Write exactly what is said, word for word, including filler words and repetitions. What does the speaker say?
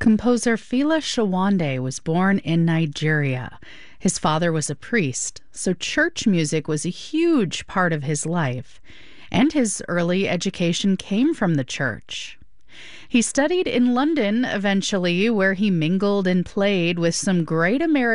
Composer Fela Shawande was born in Nigeria. His father was a priest, so church music was a huge part of his life, and his early education came from the church. He studied in London eventually, where he mingled and played with some great American